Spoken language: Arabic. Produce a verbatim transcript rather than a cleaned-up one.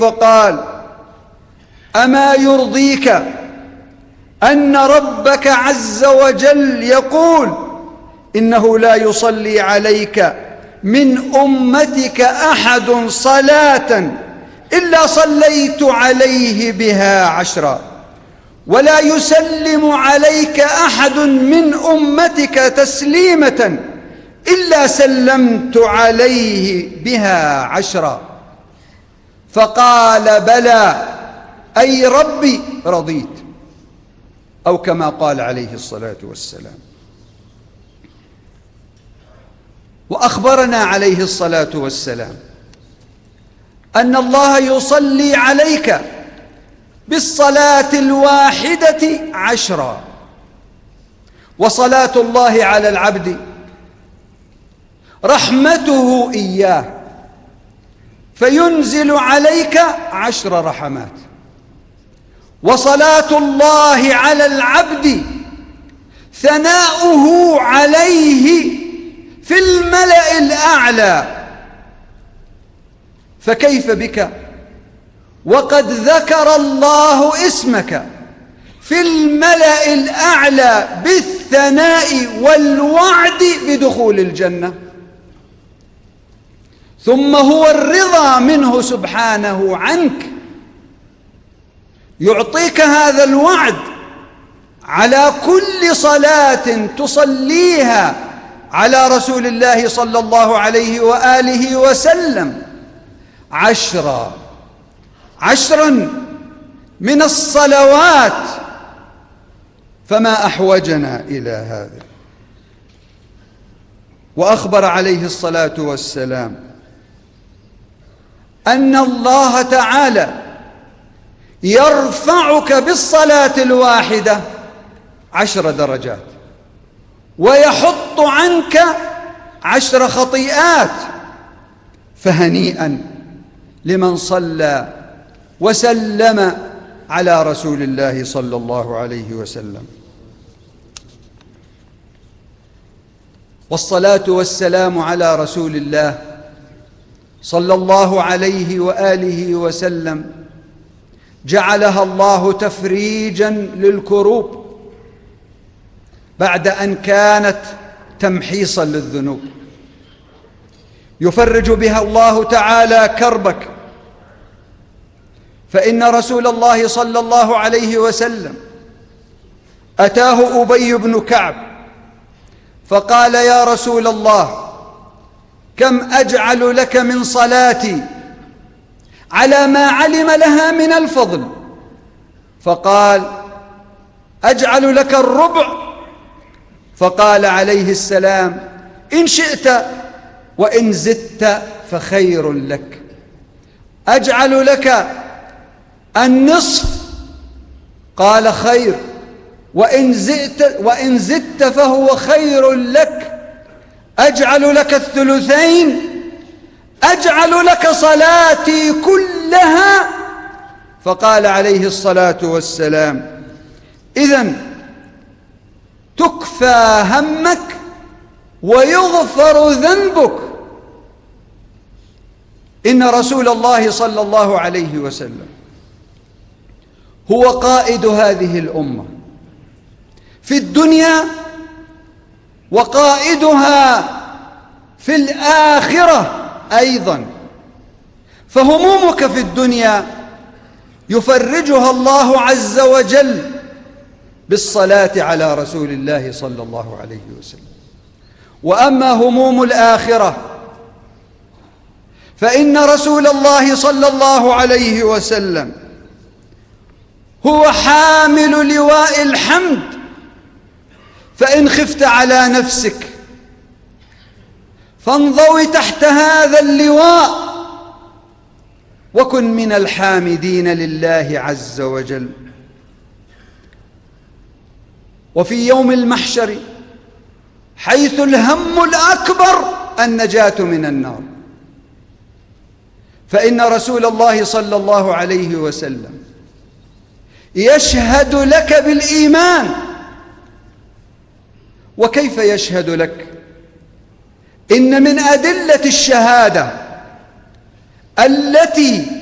فقال: أما يرضيك أن ربك عز وجل يقول: إنه لا يصلي عليك من أمتك أحد صلاة إلا صليت عليه بها عشرا، ولا يسلم عليك أحد من أمتك تسليمة إلا سلمت عليه بها عشرا. فقال: بلى، أي ربي رضيت، أو كما قال عليه الصلاة والسلام. وأخبرنا عليه الصلاة والسلام أن الله يصلي عليك بالصلاة الواحدة عشرا، وصلاة الله على العبد رحمته إياه، فينزل عليك عشر رحمات. وصلاة الله على العبد ثناؤه عليه في الملأ الأعلى. فكيف بك وقد ذكر الله اسمك في الملأ الأعلى بالثناء والوعد بدخول الجنة، ثم هو الرضا منه سبحانه عنك يعطيك هذا الوعد على كل صلاة تصليها على رسول الله صلى الله عليه وآله وسلم عشرا عشرا من الصلوات. فما أحوجنا إلى هذا. وأخبر عليه الصلاة والسلام أن الله تعالى يرفعك بالصلاة الواحدة عشر درجات، ويحط عنك عشر خطيئات. فهنيئا لمن صلى وسلم على رسول الله صلى الله عليه وسلم. والصلاة والسلام على رسول الله صلى الله عليه وآله وسلم جعلها الله تفريجا للكروب بعد أن كانت تمحيصا للذنوب. يفرج بها الله تعالى كربك. فإن رسول الله صلى الله عليه وسلم أتاه أبي بن كعب فقال: يا رسول الله، كم أجعل لك من صلاتي على ما علم لها من الفضل؟ فقال: أجعل لك الربع. فقال عليه السلام: إن شئت، وإن زدت فخير لك. أجعل لك النصف؟ قال: خير، وإن زدت, وإن زدت فهو خير لك. أجعل لك الثلثين؟ أجعل لك صلاتي كلها؟ فقال عليه الصلاة والسلام: إذن تكفى همك ويغفر ذنبك. إن رسول الله صلى الله عليه وسلم هو قائد هذه الأمة في الدنيا وقائدها في الآخرة أيضا. فهمومك في الدنيا يفرجها الله عز وجل بالصلاة على رسول الله صلى الله عليه وسلم. وأما هموم الآخرة فإن رسول الله صلى الله عليه وسلم هو حامل لواء الحمد. فإن خفت على نفسك فانضوي تحت هذا اللواء وكن من الحامدين لله عز وجل. وفي يوم المحشر حيث الهم الأكبر النجاة من النار، فإن رسول الله صلى الله عليه وسلم يشهد لك بالإيمان. وكيف يشهد لك؟ إن من أدلة الشهادة التي